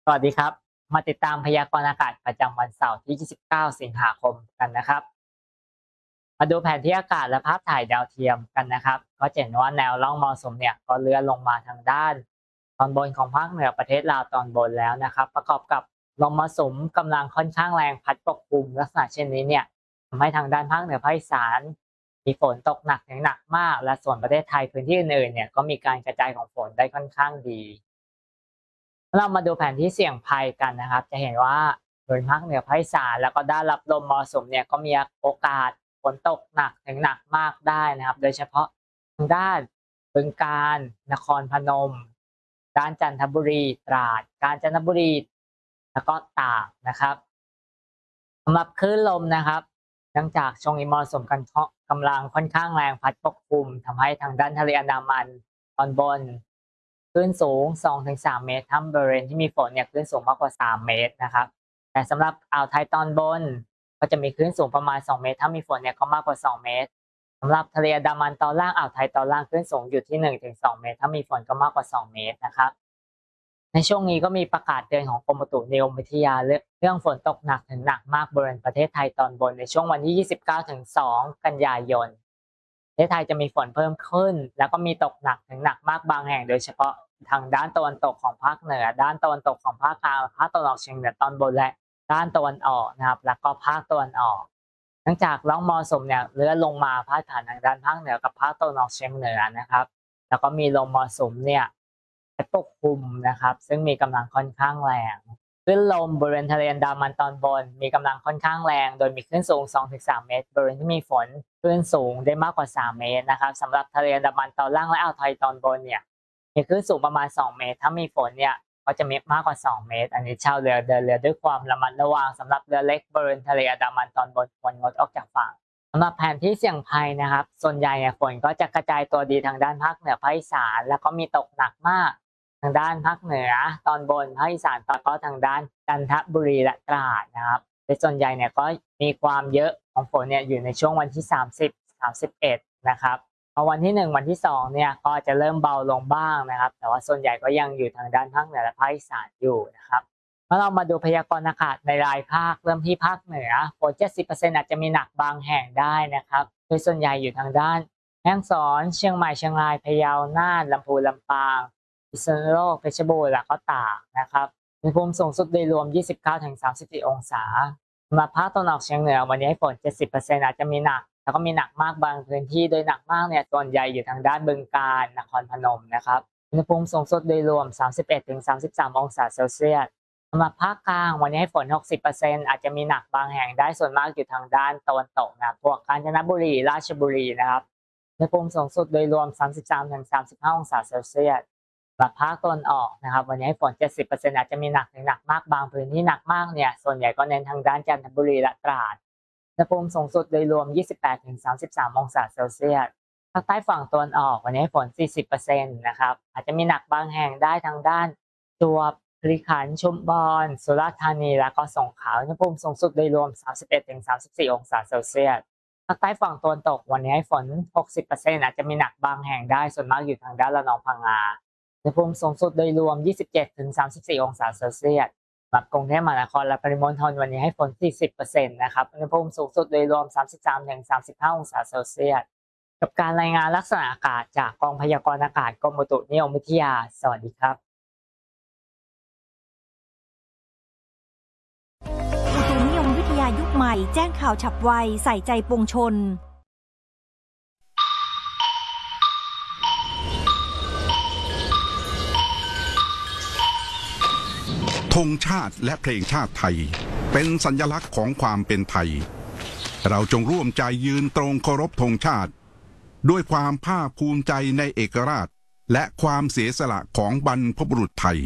สวัสดีครับมาติดตามพยากรณ์อากาศประจำวันเสาร์ที่ 29 สิงหาคมกันนะครับมาดูแผนที่อากาศและภาพถ่ายดาวเทียมกันนะครับก็จะเห็นว่าแนวร่องมรสุมเนี่ยก็เลื่อนลงมาทางด้านตอนบนของภาคเหนือประเทศลาวตอนบนแล้วนะครับประกอบกับลมมรสุมกำลังค่อนข้างแรงพัดปกคลุมลักษณะเช่นนี้เนี่ยทำให้ทางด้านภาคเหนือภาคอีสานมีฝนตกหนักถึงหนักมากและส่วนประเทศไทยพื้นที่อื่นๆเนี่ยก็มีการกระจายของฝนได้ค่อนข้างดี เรามาดูแผนที่เสี่ยงภัยกันนะครับจะเห็นว่าโดยภาคเหนือภาคอีสานแล้วก็ด้านรับลมมรสุมเนี่ยก็มีโอกาสฝนตกหนักถึงหนักมากได้นะครับโดยเฉพาะทางด้านบึงกาฬนครพนมด้านจันทบุรีตราดกาญจนบุรีแล้วก็ตากนะครับสำหรับคลื่นลมนะครับเนื่องจากช่วงนี้มรสุมกำลังค่อนข้างแรงพัดปกคลุมทำให้ทางด้านทะเลอันดามันตอนบน คลื่นสูง 2-3 เมตรถ้าบริเวณที่มีฝนเนี่ยคลื่นสูงมากกว่า 3 เมตรนะครับแต่สำหรับอ่าวไทยตอนบนก็จะมีคลื่นสูงประมาณ 2 เมตรถ้ามีฝนเนี่ยก็มากกว่า 2 เมตรสำหรับทะเลอันดามันตอนล่างอ่าวไทยตอนล่างคลื่นสูงอยู่ที่ 1-2 เมตรถ้ามีฝนก็มากกว่า 2 เมตรนะครับในช่วงนี้ก็มีประกาศเตือนของกรมอุตุนิยมวิทยาเรื่องฝนตกหนักถึงหนักมากบริเวณประเทศไทยตอนบนในช่วงวันที่ 29-2 กันยายนประเทศไทยจะมีฝนเพิ่มขึ้นแล้วก็มีตกหนักถึงหนักมากบางแห่งโดยเฉพาะทางด้านตะวันตกของภาคเหนือด้านตะวันตกของภาคกลางภาคตะวันออกเฉียงเหนือตอนบนและด้านตะวันออกนะครับแล้วก็ภาคตะวันออกเนื่องจากร่องมรสุมเนี่ยเลื่อนลงมาพาดผ่านทางด้านภาคเหนือกับภาคตะวันออกเฉียงเหนือนะครับแล้วก็มีลมมรสุมเนี่ยปกคลุมนะครับซึ่งมีกำลังค่อนข้างแรงคลื่นลมบริเวณทะเลอันดามันตอนบนมีกำลังค่อนข้างแรงโดยมีคลื่นสูง 2-3 เมตรบริเวณที่มีฝนคลื่นสูงได้มากกว่า 3 เมตรนะครับสำหรับทะเลอันดามันตอนล่างและอ่าวไทยตอนบนเนี่ยมีคลื่นสูงประมาณ 2 เมตรถ้ามีฝนเนี่ยก็จะมีมากกว่า 2 เมตรอันนี้ชาวเรือเดินเรือด้วยความระมัดระวังสำหรับเรือเล็กบริเวณทะเลอันดามันตอนบนควรงดออกจากฝั่งสำหรับแผนที่เสี่ยงภัยนะครับส่วนใหญ่ฝนก็จะกระจายตัวดีทางด้านภาคเหนือภาคอีสานแล้วก็มีตกหนักมากทางด้านภาคเหนือตอนบนภาคอีสานแล้วก็ทางด้านจันทบุรีและตราดนะครับโดยส่วนใหญ่เนี่ยก็มีความเยอะของฝนเนี่ยอยู่ในช่วงวันที่30-31นะครับพอวันที่1วันที่2เนี่ยก็จะเริ่มเบาลงบ้างนะครับแต่ว่าส่วนใหญ่ก็ยังอยู่ทางด้านภาคเหนือและภาคอีสานอยู่นะครับเมื่อเรามาดูพยากรณ์อากาศในรายภาคเริ่มที่ภาคเหนือฝน 70% อาจจะมีหนักบางแห่งได้นะครับโดยส่วนใหญ่อยู่ทางด้านแม่ฮ่องสอนเชียงใหม่เชียงรายพะเยาน่านลำพูนลำปางพิษณุโลกเพชรบูรณ์และก็ตากนะครับอุณหภูมิสูงสุดโดยรวม 29-34 องศาสำหรับภาคตะวันออกเฉียงเหนือวันนี้ฝน 70% อาจจะมีหนักแล้วก็มีหนักมากบางพื้นที่โดยหนักมากเนี่ยส่วนใหญ่อยู่ทางด้านบึงกาฬนครพนมนะครับอุณหภูมิสูงสุดโดยรวม 31-33 องศาเซลเซียสสำหรับภาคกลางวันนี้ฝน 60% อาจจะมีหนักบางแห่งได้ส่วนมากอยู่ทางด้านตะวันตกนะพวกกาญจนบุรีราชบุรีนะครับอุณหภูมิสูงสุดโดยรวม 33-35 องศาเซลเซียสสำหรับภาคตะวันออกนะครับวันนี้ฝน 70% อาจจะมีหนักถึงหนักมากบางพื้นที่หนักมากเนี่ยส่วนใหญ่ก็เน้นทางด้านจันทบุรีและตราดอุณหภูมิสูงสุดโดยรวม 28-33 องศาเซลเซียสภาคใต้ฝั่งตะวันออกวันนี้ฝน 40% นะครับอาจจะมีหนักบางแห่งได้ทางด้านจวบคีรีขันธ์ชุมพรสุราษฎร์ธานีและก็สงขลาอุณหภูมิสูงสุดโดยรวม 31-34 องศาเซลเซียสภาคใต้ฝั่งตะวันตกวันนี้ฝน 60% อาจจะมีหนักบางแห่งได้ส่วนมากอยู่ทางด้านระนองพังงาอุณหภูมิสูงสุดโดยรวม 27-34 องศาเซลเซียสสำหรับกรุงเทพมหานครและปริมณฑลวันนี้ให้ฝน 40% นะครับอุณหภูมิสูงสุดโดยรวม 33-35 องศาเซลเซียสกับการรายงานลักษณะอากาศจากกองพยากรณ์อากาศกรมอุตุนิยมวิทยาสวัสดีครับอุตุนิยมวิทยายุคใหม่แจ้งข่าวฉับไวใส่ใจปวงชนธงชาติและเพลงชาติไทยเป็นสัญลักษณ์ของความเป็นไทยเราจงร่วมใจยืนตรงเคารพธงชาติด้วยความภาคภูมิใจในเอกราชและความเสียสละของบรรพบุรุษไทย